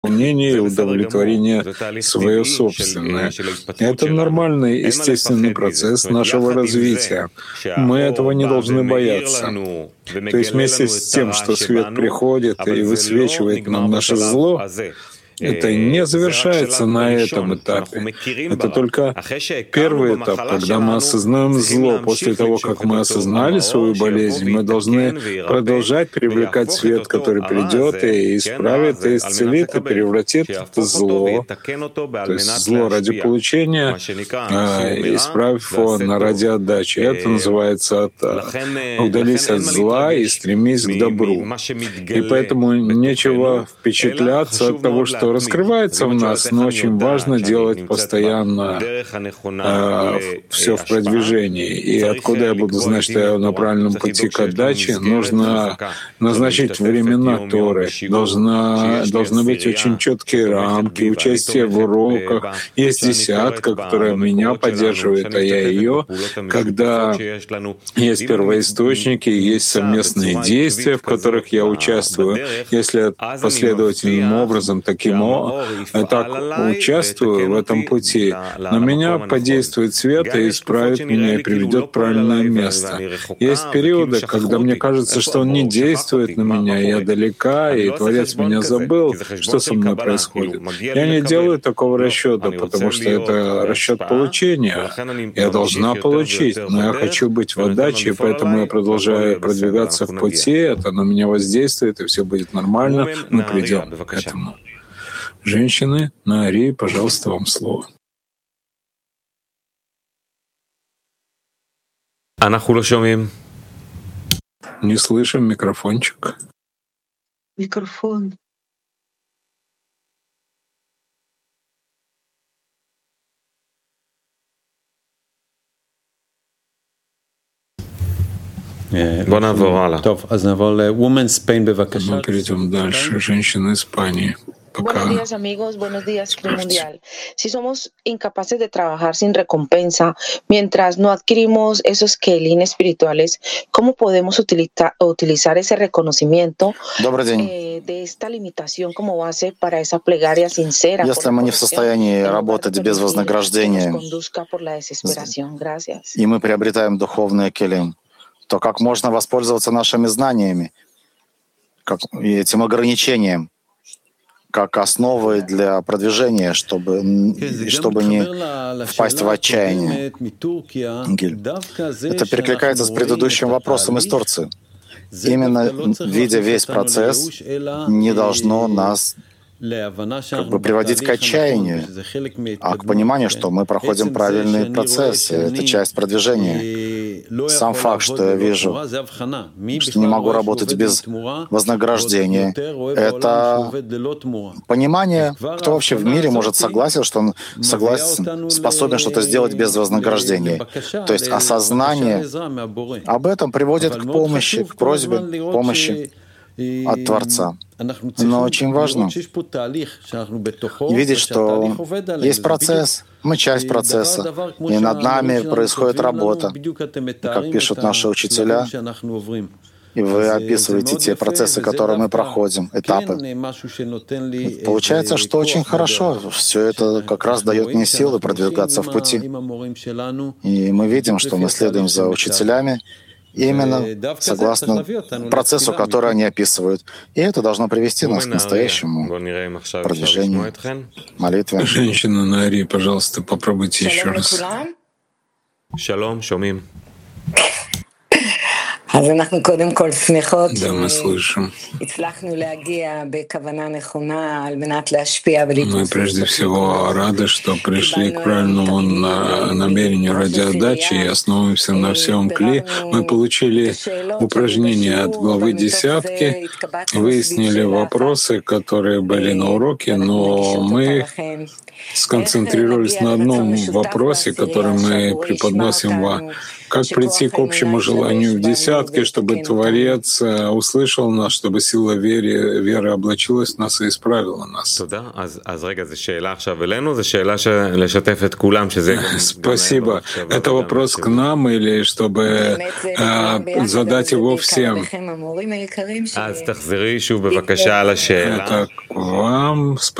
волнение и удовлетворение свое собственное. Это нормальный, естественный процесс нашего развития. Мы этого не должны бояться. То есть вместе с тем, что свет приходит и высвечивает нам наше зло, это не завершается на этом этапе. Это только первый этап, когда мы осознаем зло. После того, как мы осознали свою болезнь, мы должны продолжать привлекать свет, который придет и исправит, и исцелит, и превратит это зло, то есть зло ради получения, исправив его ради отдачи. Это называется «удались от зла и стремись к добру». И поэтому нечего впечатляться от того, что раскрывается в нас, но очень важно делать постоянно все в продвижении. И откуда я буду знать, что я на правильном пути к отдаче? Нужно назначить времена Торы. Должны быть очень четкие рамки, участие в уроках. Есть десятка, которая меня поддерживает, а я ее. Когда есть первоисточники, есть совместные действия, в которых я участвую. Если последовательным образом, так участвую в этом пути, на меня подействует свет и исправит меня и приведет в правильное место. Есть периоды, когда мне кажется, что он не действует на меня, я далека, и Творец меня забыл, что со мной происходит. Я не делаю такого расчета, потому что это расчет получения. Я должна получить, но я хочу быть в отдаче, и поэтому я продолжаю продвигаться в пути, это на меня воздействует, и все будет нормально, мы придем к этому. Женщины, Наари, пожалуйста, вам слово. Не слышим микрофончик. Микрофон. Мы перейдем дальше. Женщины Испании. Buenos días, amigos. Buenos días, Club Mundial. Si somos incapaces de trabajar sin recompensa, mientras no adquirimos esos kelim espirituales, ¿cómo podemos utilizar ese reconocimiento de esta limitación como base para esa plegaria sincera? Если мы не в состоянии работать без вознаграждения, и мы приобретаем духовные келим, то как можно воспользоваться нашими знаниями, и этим ограничением, как основой для продвижения, чтобы не впасть в отчаяние. Это перекликается с предыдущим вопросом из Турции. Именно видя весь процесс, не должно нас приводить к отчаянию, а к пониманию, что мы проходим правильный процесс, это часть продвижения. Сам факт, что я вижу, что не могу работать без вознаграждения, это понимание, кто вообще в мире может согласен, что он способен что-то сделать без вознаграждения. То есть осознание об этом приводит к помощи, к просьбе помощи от Творца. Но очень важно видеть, что есть процесс, мы часть процесса, и над нами происходит работа. Как пишут наши учителя, и вы описываете те процессы, которые мы проходим, этапы. Получается, что очень хорошо. Все это как раз дает мне силы продвигаться в пути. И мы видим, что мы следуем за учителями, именно согласно процессу, который они описывают. И это должно привести нас к настоящему продвижению, молитве. Женщина Наари, пожалуйста, попробуйте еще раз. Да, мы слышим. Мы прежде всего рады, что пришли к правильному намерению ради отдачи и основываемся на всем кли. Мы получили упражнения от главы десятки, выяснили вопросы, которые были на уроке, но мы сконцентрировались на одном вопросе, который мы преподносим Как прийти к общему желанию в десятке, чтобы Творец услышал нас, чтобы сила веры облачилась в нас и исправила нас? Спасибо. Это вопрос к нам или чтобы задать его всем? Это к вам.